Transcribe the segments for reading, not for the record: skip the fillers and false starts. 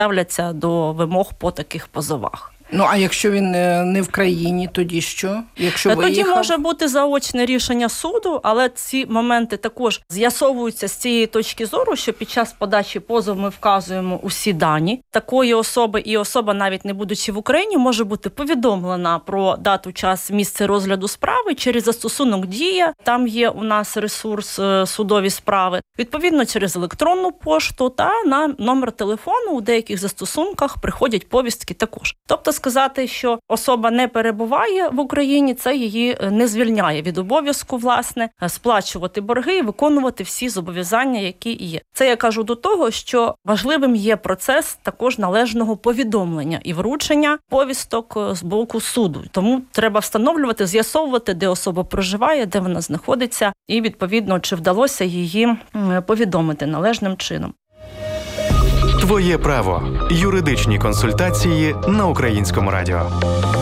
ставляться до вимог по таких позовах. Ну, а якщо він не в країні, тоді що? Якщо тоді може бути заочне рішення суду, але ці моменти також з'ясовуються з цієї точки зору, що під час подачі позову ми вказуємо усі дані такої особи, і особа, навіть не будучи в Україні, може бути повідомлена про дату, час, місце розгляду справи через застосунок «Дія». Там є у нас ресурс судові справи. Відповідно, через електронну пошту та на номер телефону у деяких застосунках приходять повістки також. Тобто сказати, що особа не перебуває в Україні, це її не звільняє від обов'язку, власне, сплачувати борги і виконувати всі зобов'язання, які є. Це я кажу до того, що важливим є процес також належного повідомлення і вручення повісток з боку суду. Тому треба встановлювати, з'ясовувати, де особа проживає, де вона знаходиться, і, відповідно, чи вдалося її повідомити належним чином. Твоє право. Юридичні консультації на Українському радіо.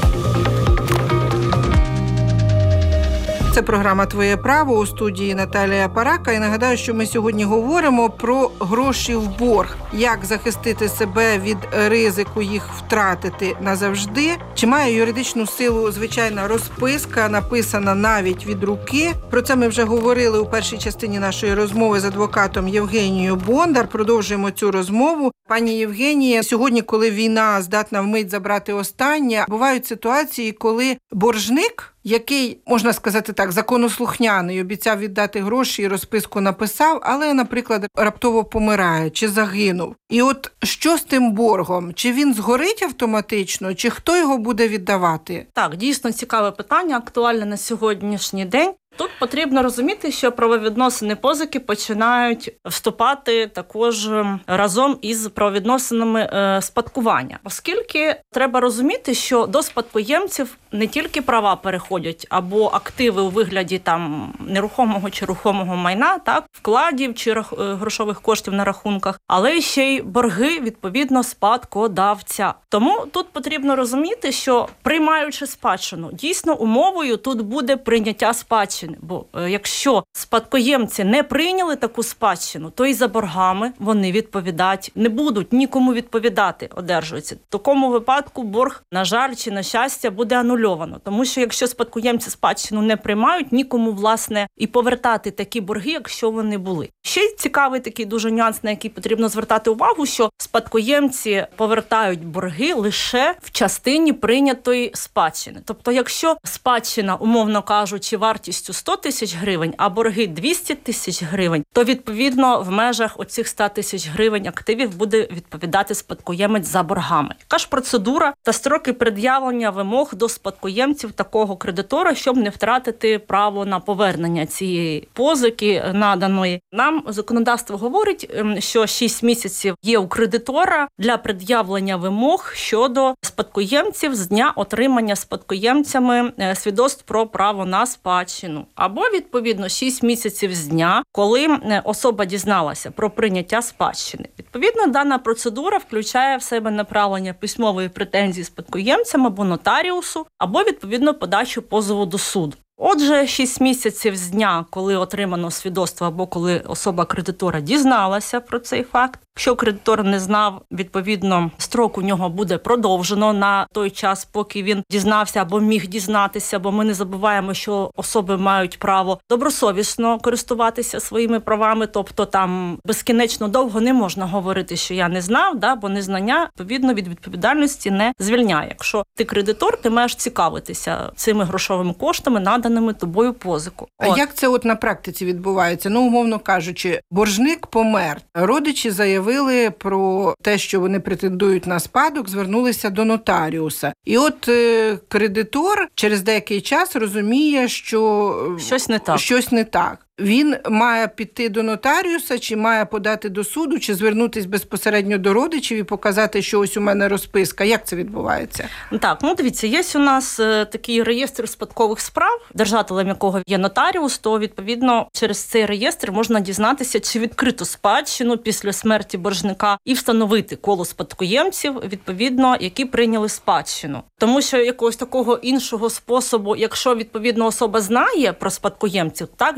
Це програма «Твоє право», у студії Наталія Парака. І нагадаю, що ми сьогодні говоримо про гроші в борг. Як захистити себе від ризику їх втратити назавжди? Чи має юридичну силу звичайна розписка, написана навіть від руки? Про це ми вже говорили у першій частині нашої розмови з адвокатом Євгенією Бондар. Продовжуємо цю розмову. Пані Євгенія, сьогодні, коли війна здатна вмить забрати останнє, бувають ситуації, коли боржник, який, можна сказати так, законослухняний, обіцяв віддати гроші і розписку написав, але, наприклад, раптово помирає чи загинув. І от що з тим боргом? Чи він згорить автоматично, чи хто його буде віддавати? Так, дійсно цікаве питання, актуальне на сьогоднішній день. Тут потрібно розуміти, що правовідносини позики починають вступати також разом із правовідносинами спадкування. Оскільки треба розуміти, що до спадкоємців не тільки права переходять, або активи у вигляді там нерухомого чи рухомого майна, так, вкладів чи грошових коштів на рахунках, але ще й борги, відповідно, спадкодавця. Тому тут потрібно розуміти, що приймаючи спадщину, дійсно умовою тут буде прийняття спадщини. Бо якщо спадкоємці не прийняли таку спадщину, то і за боргами вони відповідати не будуть, нікому відповідати одержується. В такому випадку борг, на жаль чи на щастя, буде анульовано. Тому що якщо спадкоємці спадщину не приймають, нікому, власне, і повертати такі борги, якщо вони були. Ще цікавий такий дуже нюанс, на який потрібно звертати увагу, що спадкоємці повертають борги лише в частині прийнятої спадщини. Тобто, якщо спадщина, умовно кажучи, вартістю 100 тисяч гривень, а борги 200 тисяч гривень, то, відповідно, в межах оцих 100 тисяч гривень активів буде відповідати спадкоємець за боргами. Яка ж процедура та строки пред'явлення вимог до спадкоємців такого кредитора, щоб не втратити право на повернення цієї позики наданої? Нам законодавство говорить, що 6 місяців є у кредитора для пред'явлення вимог щодо спадкоємців з дня отримання спадкоємцями свідоцтв про право на спадщину. Або, відповідно, 6 місяців з дня, коли особа дізналася про прийняття спадщини. Відповідно, дана процедура включає в себе направлення письмової претензії спадкоємцям або нотаріусу, або, відповідно, подачу позову до суду. Отже, 6 місяців з дня, коли отримано свідоцтво або коли особа кредитора дізналася про цей факт. Якщо кредитор не знав, відповідно, строк у нього буде продовжено на той час, поки він дізнався або міг дізнатися, бо ми не забуваємо, що особи мають право добросовісно користуватися своїми правами, тобто там безкінечно довго не можна говорити, що я не знав, бо незнання, відповідно, від відповідальності не звільняє. Якщо ти кредитор, ти маєш цікавитися цими грошовими коштами, наданими тобою позику. А як це от на практиці відбувається? Ну, умовно кажучи, боржник помер, родичі заявили про те, що вони претендують на спадок, звернулися до нотаріуса. І от кредитор через деякий час розуміє, що щось не так. Він має піти до нотаріуса, чи має подати до суду, чи звернутися безпосередньо до родичів і показати, що ось у мене розписка. Як це відбувається? Так, дивіться, є у нас такий реєстр спадкових справ, держателем якого є нотаріус, то, відповідно, через цей реєстр можна дізнатися, чи відкрито спадщину після смерті боржника і встановити коло спадкоємців, відповідно, які прийняли спадщину. Тому що якогось такого іншого способу, якщо, відповідно, особа знає про спадкоємців, так, дійсно,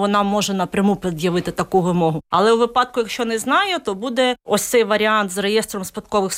вона може напряму пред'явити таку вимогу. Але у випадку, якщо не знає, то буде ось цей варіант з реєстром спадкових